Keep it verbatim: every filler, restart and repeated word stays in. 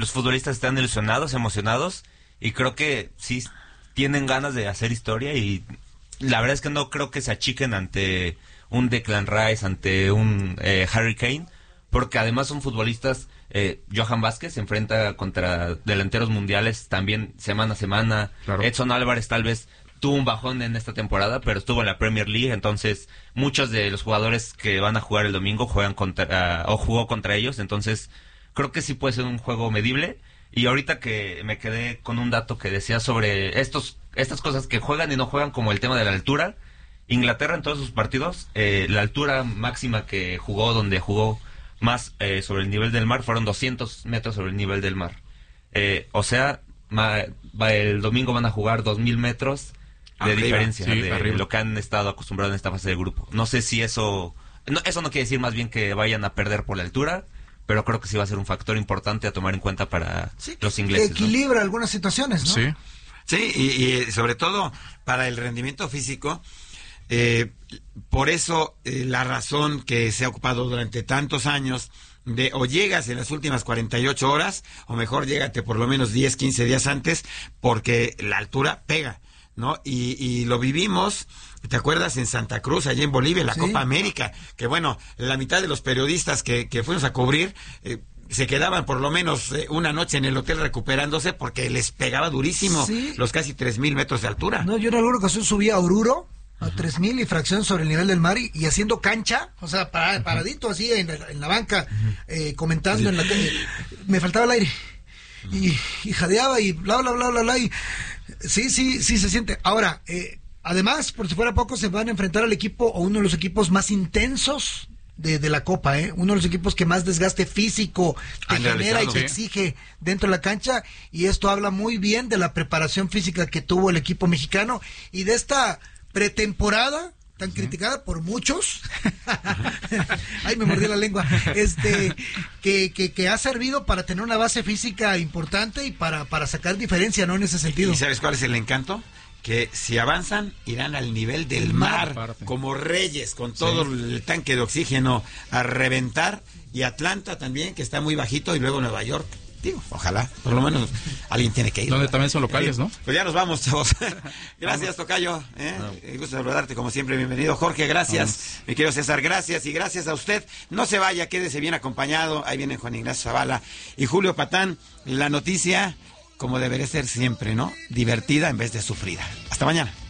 los futbolistas están ilusionados, emocionados, y creo que sí tienen ganas de hacer historia, y la verdad es que no creo que se achiquen ante un Declan Rice, ante un eh, Harry Kane, porque además son futbolistas. eh, Johan Vázquez se enfrenta contra delanteros mundiales también semana a semana. Claro. Edson Álvarez tal vez tuvo un bajón en esta temporada, pero estuvo en la Premier League, entonces muchos de los jugadores que van a jugar el domingo juegan contra, uh, o jugó contra ellos, entonces creo que sí puede ser un juego medible. Y ahorita que me quedé con un dato que decía sobre estos estas cosas que juegan y no juegan, como el tema de la altura. Inglaterra en todos sus partidos, eh, la altura máxima que jugó, donde jugó más eh, sobre el nivel del mar, fueron doscientos metros sobre el nivel del mar. Eh, o sea, ma, va, el domingo van a jugar dos mil metros de arriba, diferencia sí, de arriba. Lo que han estado acostumbrados en esta fase de grupo. No sé si eso... No, eso no quiere decir más bien que vayan a perder por la altura, pero creo que sí va a ser un factor importante a tomar en cuenta para sí, los ingleses. Equilibra, ¿no?, algunas situaciones, ¿no? Sí, sí y, y sobre todo para el rendimiento físico. Eh, por eso eh, la razón que se ha ocupado durante tantos años de o llegas en las últimas cuarenta y ocho horas, o mejor llégate por lo menos diez, quince días antes, porque la altura pega, ¿no? Y, y lo vivimos, ¿te acuerdas? En Santa Cruz, allá en Bolivia, en la sí. Copa América, que bueno, la mitad de los periodistas que, que fuimos a cubrir eh, se quedaban por lo menos eh, una noche en el hotel recuperándose porque les pegaba durísimo sí. los casi tres mil metros de altura. No, yo en alguna ocasión subí a Oruro a tres mil y fracción sobre el nivel del mar y, y haciendo cancha, o sea, para, paradito así en, en la banca, eh, comentando sí. en la calle, me faltaba el aire y, y jadeaba y bla bla bla bla bla y sí, sí, sí se siente. Ahora, eh, además, por si fuera poco, se van a enfrentar al equipo o uno de los equipos más intensos de, de la Copa, eh, uno de los equipos que más desgaste físico te genera y te exige dentro de la cancha, y esto habla muy bien de la preparación física que tuvo el equipo mexicano y de esta pretemporada tan uh-huh. criticada por muchos. Ay, me mordí la lengua. Este que, que, que ha servido para tener una base física importante y para, para sacar diferencia, ¿no? En ese sentido. ¿Y sabes cuál es el encanto? Que si avanzan, irán al nivel del el mar, mar como reyes, con todo sí. el tanque de oxígeno a reventar, y Atlanta también, que está muy bajito, y luego Nueva York. Digo, ojalá, por lo menos alguien tiene que ir. Donde también son locales, ¿no? Pues ya nos vamos, chavos. Gracias, tocayo. ¿eh? No. Gusto saludarte, como siempre, bienvenido. Jorge, gracias. Vamos. Mi querido César, gracias. Y gracias a usted. No se vaya, quédese bien acompañado. Ahí vienen Juan Ignacio Zavala y Julio Patán. La noticia, como debería ser siempre, ¿no? Divertida en vez de sufrida. Hasta mañana.